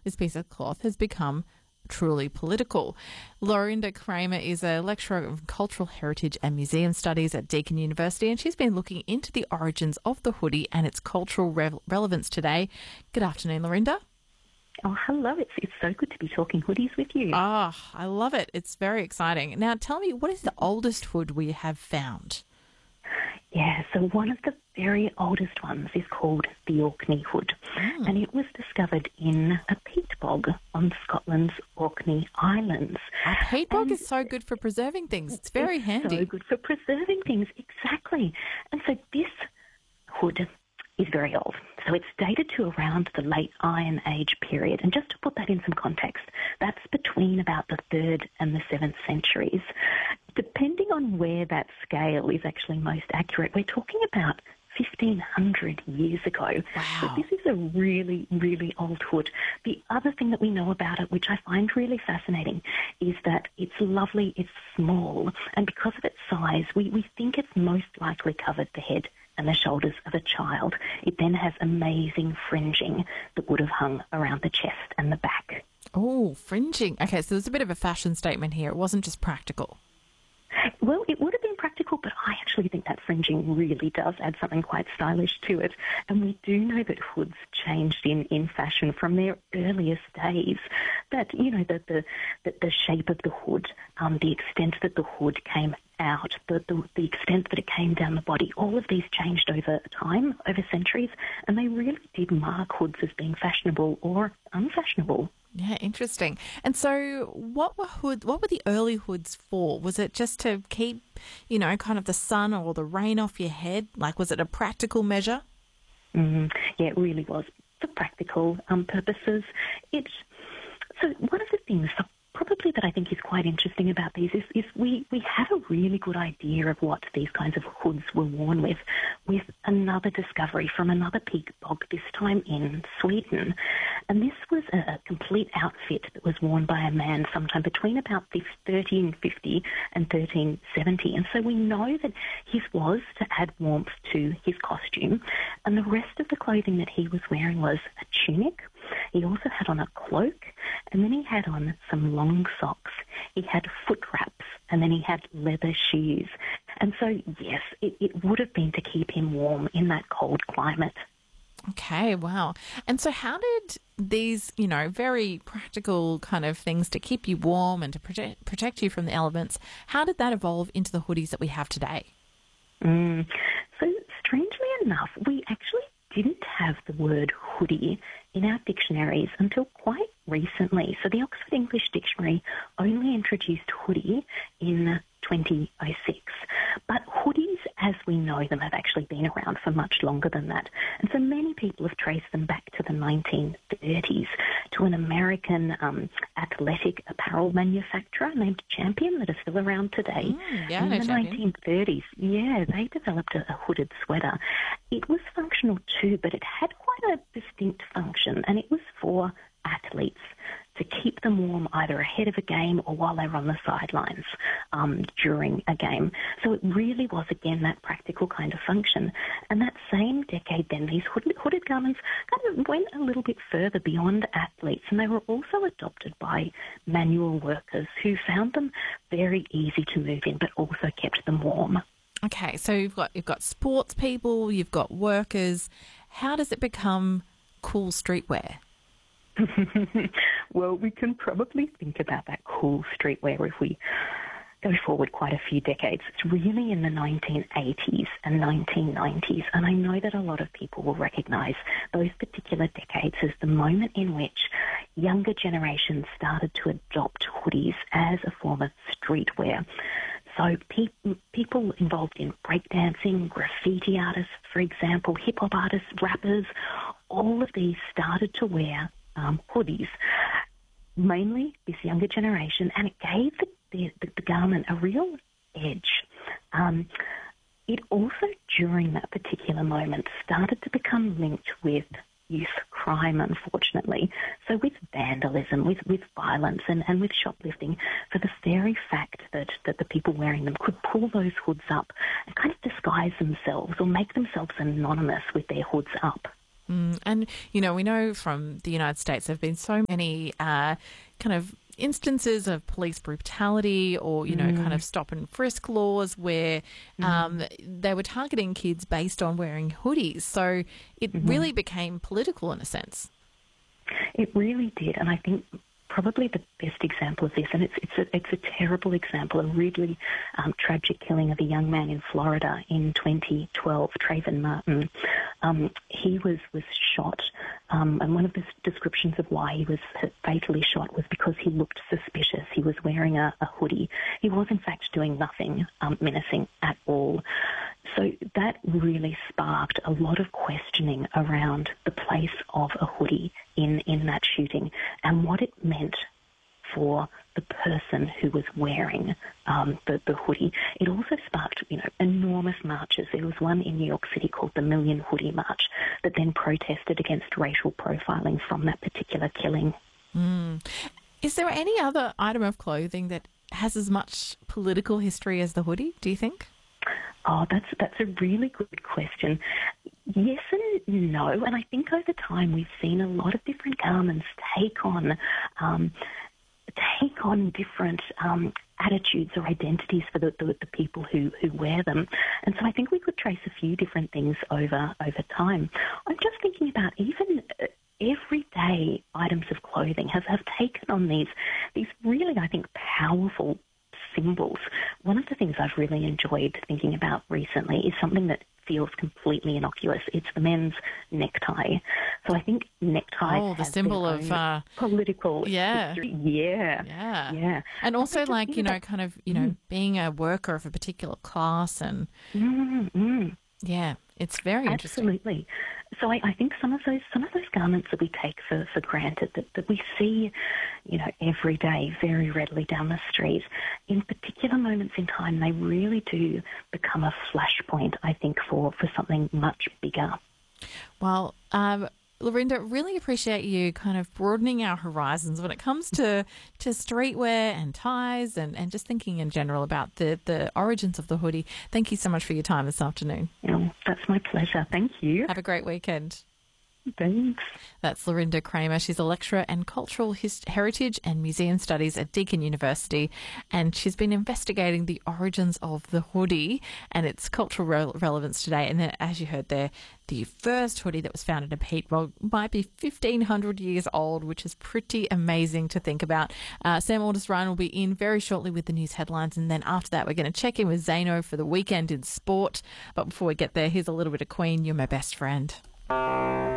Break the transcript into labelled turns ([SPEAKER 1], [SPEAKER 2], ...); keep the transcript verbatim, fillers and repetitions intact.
[SPEAKER 1] this piece of cloth has become truly political. Lorinda Kramer is a lecturer of cultural heritage and museum studies at Deakin University, and she's been looking into the origins of the hoodie and its cultural re- relevance today. Good afternoon, Lorinda.
[SPEAKER 2] Oh, hello. It's it's so good to be talking hoodies with you.
[SPEAKER 1] Ah, oh, I love it. It's very exciting. Now, tell me, what is the oldest hood we have found?
[SPEAKER 2] Yeah, so one of the very oldest ones is called the Orkney Hood, mm. and it was discovered in a peat bog on Scotland's Orkney Islands.
[SPEAKER 1] A peat bog and is so good for preserving things. It's very
[SPEAKER 2] it's
[SPEAKER 1] handy.
[SPEAKER 2] so good for preserving things, exactly. And so this hood is very old. So it's dated to around the late Iron Age period. And just to put that in some context, that's between about the third and the seventh centuries. Depending on where that scale is actually most accurate, we're talking about fifteen hundred years ago.
[SPEAKER 1] Wow.
[SPEAKER 2] So this is a really, really old hood. The other thing that we know about it, which I find really fascinating, is that it's lovely, it's small, and because of its size, we, we think it's most likely covered the head and the shoulders of a child. It then has amazing fringing that would have hung around the chest and the back.
[SPEAKER 1] Oh, fringing. Okay, so there's a bit of a fashion statement here. It wasn't just practical.
[SPEAKER 2] Well, it would have been practical, but I actually think that fringing really does add something quite stylish to it. And we do know that hoods changed in, in fashion from their earliest days. That, you know, the, the, the, the shape of the hood, um, the extent that the hood came out, the, the, the extent that it came down the body, all of these changed over time, over centuries, and they really did mark hoods as being fashionable or unfashionable.
[SPEAKER 1] Yeah, interesting. And so what were hood, what were the early hoods for? Was it just to keep, you know, kind of the sun or the rain off your head? Like, was it a practical measure?
[SPEAKER 2] Mm, yeah, it really was. For practical um, purposes. It, so one of the things probably that I think is quite interesting about these is, is we, we have a really good idea of what these kinds of hoods were worn with, with another discovery from another peat bog, this time in Sweden. And this was a, a complete outfit that was worn by a man sometime between about thirteen fifty and thirteen seventy. And so we know that his was to add warmth to his costume. And the rest of the clothing that he was wearing was a tunic. He also had on a cloak, and then he had on some long socks. He had foot wraps, and then he had leather shoes. And so, yes, it, it would have been to keep him warm in that cold climate.
[SPEAKER 1] Okay, wow. And so how did these, you know, very practical kind of things to keep you warm and to protect, protect you from the elements, how did that evolve into the hoodies that we have today?
[SPEAKER 2] Mm. So, strangely enough, we actually didn't have the word hoodie in our dictionaries until quite recently. So the Oxford English Dictionary only introduced hoodie in twenty oh six. But hoodies, as we know them, have actually been around for much longer than that. And so many people have traced them back to the nineteen thirties, to an American um, athletic apparel manufacturer named Champion that is still around today.
[SPEAKER 1] Mm, yeah,
[SPEAKER 2] in
[SPEAKER 1] no
[SPEAKER 2] the
[SPEAKER 1] Champion.
[SPEAKER 2] nineteen thirties, yeah, they developed a, a hooded sweater. It was functional too, but it had quite a distinct function, and it was for athletes to keep them warm either ahead of a game or while they were on the sidelines um, during a game. So it really was, again, that practical kind of function. And that same decade then, these hooded, hooded garments kind of went a little bit further beyond athletes, and they were also adopted by manual workers who found them very easy to move in but also kept them warm.
[SPEAKER 1] Okay, so you've got you've got sports people, you've got workers. How does it become cool streetwear?
[SPEAKER 2] Well, we can probably think about that cool streetwear if we go forward quite a few decades. It's really in the nineteen eighties and nineteen nineties, and I know that a lot of people will recognise those particular decades as the moment in which younger generations started to adopt hoodies as a form of streetwear. So pe- people involved in breakdancing, graffiti artists, for example, hip-hop artists, rappers, all of these started to wear um, hoodies, mainly this younger generation, and it gave the, the, the garment a real edge. Um, it also, during that particular moment, started to become linked with youth crime, unfortunately. So with vandalism, with, with violence and, and with shoplifting, for the very fact that, that the people wearing them could pull those hoods up and kind of disguise themselves or make themselves anonymous with their hoods up.
[SPEAKER 1] Mm, and, you know, we know from the United States there have been so many uh, kind of instances of police brutality or, you know,
[SPEAKER 2] Mm.
[SPEAKER 1] kind of stop and frisk laws where um,
[SPEAKER 2] Mm.
[SPEAKER 1] they were targeting kids based on wearing hoodies. So it
[SPEAKER 2] Mm-hmm.
[SPEAKER 1] really became political in a sense.
[SPEAKER 2] It really did, and I think probably the best example of this, and it's it's a it's a terrible example, a really um, tragic killing of a young man in Florida in twenty twelve, Trayvon Martin. Um, he was was shot, um, and one of the descriptions of why he was fatally shot was because he looked suspicious. He was wearing a, a hoodie. He was in fact doing nothing um, menacing at all. So that really sparked a lot of questioning around the place of a hoodie in, in that shooting and what it meant for the person who was wearing um, the, the hoodie. It also sparked, you know, enormous marches. There was one in New York City called the Million Hoodie March that then protested against racial profiling from that particular killing.
[SPEAKER 1] Mm. Is there any other item of clothing that has as much political history as the hoodie, do you think?
[SPEAKER 2] Oh, that's that's a really good question. Yes and no, and I think over time we've seen a lot of different garments take on um, take on different um, attitudes or identities for the, the, the people who, who wear them. And so I think we could trace a few different things over over time. I'm just thinking about even uh, everyday items of clothing have, have taken on these these really, I think, powerful symbols. One of the things I've really enjoyed thinking about recently is something that feels completely innocuous. It's the men's necktie. So I think neckties
[SPEAKER 1] Oh, the
[SPEAKER 2] have
[SPEAKER 1] symbol
[SPEAKER 2] their
[SPEAKER 1] of
[SPEAKER 2] own
[SPEAKER 1] uh,
[SPEAKER 2] political
[SPEAKER 1] yeah.
[SPEAKER 2] history. Yeah.
[SPEAKER 1] Yeah.
[SPEAKER 2] Yeah.
[SPEAKER 1] And also,
[SPEAKER 2] just
[SPEAKER 1] like,
[SPEAKER 2] think
[SPEAKER 1] you know,
[SPEAKER 2] about-
[SPEAKER 1] kind of, you know, being a worker of a particular class and,
[SPEAKER 2] Mm, mm.
[SPEAKER 1] yeah, it's very interesting.
[SPEAKER 2] Absolutely. So I, I think some of those some of those garments that we take for, for granted, that, that we see, you know, every day very readily down the street, in particular moments in time, they really do become a flashpoint, I think, for, for something much bigger.
[SPEAKER 1] Well, um, Lorinda, really appreciate you kind of broadening our horizons when it comes to, to streetwear and ties and, and just thinking in general about the, the origins of the hoodie. Thank you so much for your time this afternoon.
[SPEAKER 2] Oh, that's my pleasure. Thank you.
[SPEAKER 1] Have a great weekend.
[SPEAKER 2] Thanks.
[SPEAKER 1] That's Lorinda Kramer. She's a lecturer in cultural his- heritage and museum studies at Deakin University, and she's been investigating the origins of the hoodie and its cultural re- relevance today. And then, as you heard there, the first hoodie that was found in a peat bog might be fifteen hundred years old, which is pretty amazing to think about. Uh, Sam Aldous Ryan will be in very shortly with the news headlines, and then after that, we're going to check in with Zeno for the weekend in sport. But before we get there, here's a little bit of Queen, You're My Best Friend.